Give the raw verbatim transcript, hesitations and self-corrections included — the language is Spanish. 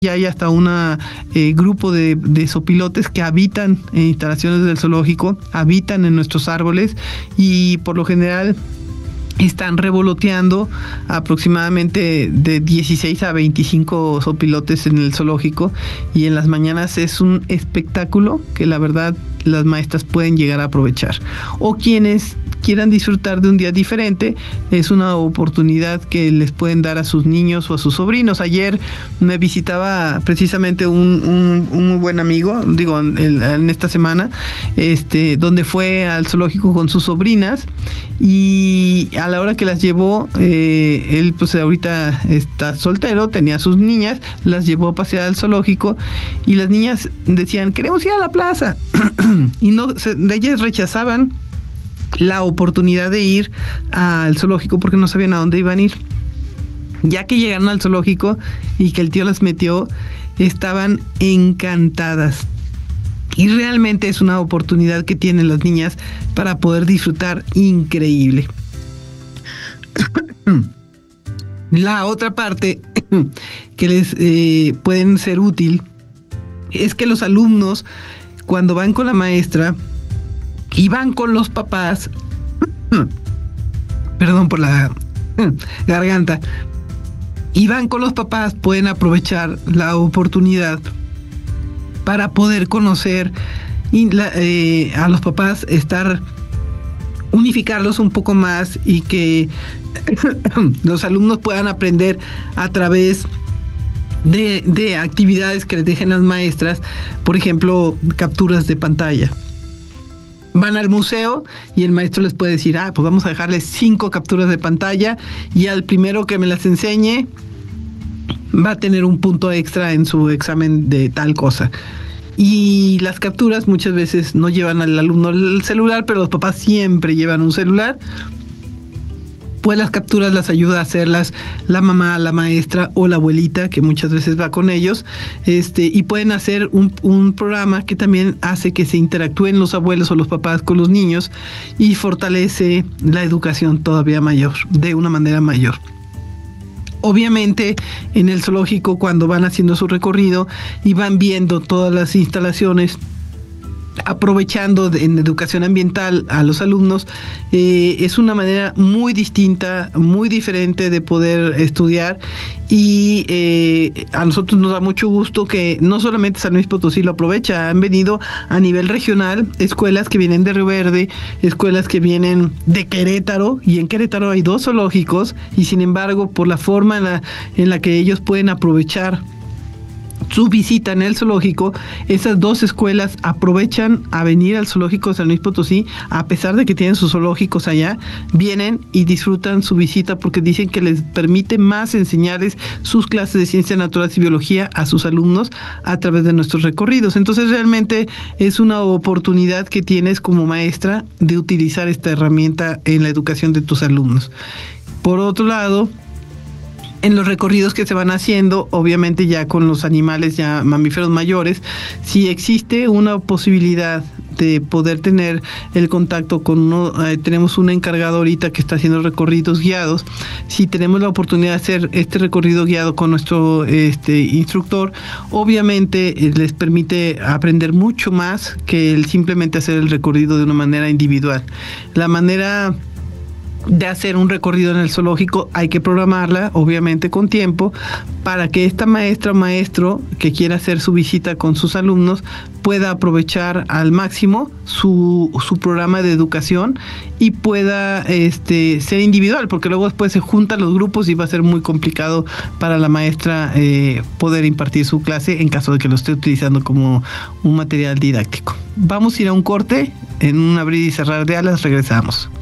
ya hay hasta un eh, grupo de, de zopilotes que habitan en instalaciones del zoológico, habitan en nuestros árboles y por lo general están revoloteando aproximadamente de dieciséis a veinticinco zopilotes en el zoológico, y en las mañanas es un espectáculo que la verdad las maestras pueden llegar a aprovechar. O quienes quieran disfrutar de un día diferente, es una oportunidad que les pueden dar a sus niños o a sus sobrinos. Ayer me visitaba precisamente un, un, un muy buen amigo, digo, en, en esta semana, este, donde fue al zoológico con sus sobrinas, y a la hora que las llevó, eh, él pues ahorita está soltero, tenía sus niñas, las llevó a pasear al zoológico y las niñas decían, queremos ir a la plaza, y no, se, de ellas rechazaban la oportunidad de ir al zoológico porque no sabían a dónde iban a ir. Ya que llegaron al zoológico y que el tío las metió, estaban encantadas. Y realmente es una oportunidad que tienen las niñas para poder disfrutar increíble. La otra parte que les eh, pueden ser útil es que los alumnos, cuando van con la maestra y van con los papás, perdón por la garganta, y van con los papás, pueden aprovechar la oportunidad para poder conocer y la, eh, a los papás, estar unificarlos un poco más y que los alumnos puedan aprender a través de, de actividades que les dejen las maestras, por ejemplo, capturas de pantalla. Van al museo y el maestro les puede decir, ah, pues vamos a dejarles cinco capturas de pantalla y al primero que me las enseñe va a tener un punto extra en su examen de tal cosa. Y las capturas muchas veces no llevan al alumno el celular, pero los papás siempre llevan un celular. Pues las capturas las ayuda a hacerlas la mamá, la maestra o la abuelita, que muchas veces va con ellos, este, y pueden hacer un, un programa que también hace que se interactúen los abuelos o los papás con los niños y fortalece la educación todavía mayor, de una manera mayor. Obviamente en el zoológico, cuando van haciendo su recorrido y van viendo todas las instalaciones, aprovechando de, en educación ambiental a los alumnos, eh, es una manera muy distinta, muy diferente de poder estudiar, y eh, a nosotros nos da mucho gusto que no solamente San Luis Potosí lo aprovecha, han venido a nivel regional escuelas que vienen de Río Verde, escuelas que vienen de Querétaro, y en Querétaro hay dos zoológicos, y sin embargo por la forma en la, en la que ellos pueden aprovechar su visita en el zoológico, esas dos escuelas aprovechan a venir al zoológico de San Luis Potosí, a pesar de que tienen sus zoológicos allá, vienen y disfrutan su visita porque dicen que les permite más enseñarles sus clases de ciencias naturales y biología a sus alumnos a través de nuestros recorridos. Entonces realmente es una oportunidad que tienes como maestra de utilizar esta herramienta en la educación de tus alumnos. Por otro lado, en los recorridos que se van haciendo, obviamente ya con los animales ya mamíferos mayores, si existe una posibilidad de poder tener el contacto con uno, eh, tenemos un encargado ahorita que está haciendo recorridos guiados. Si tenemos la oportunidad de hacer este recorrido guiado con nuestro este, instructor, obviamente eh, les permite aprender mucho más que el simplemente hacer el recorrido de una manera individual. La manera de hacer un recorrido en el zoológico hay que programarla, obviamente con tiempo, para que esta maestra o maestro que quiera hacer su visita con sus alumnos pueda aprovechar al máximo su, su programa de educación y pueda este, ser individual, porque luego después se juntan los grupos y va a ser muy complicado para la maestra eh, poder impartir su clase en caso de que lo esté utilizando como un material didáctico. Vamos a ir a un corte, en un abrir y cerrar de alas regresamos.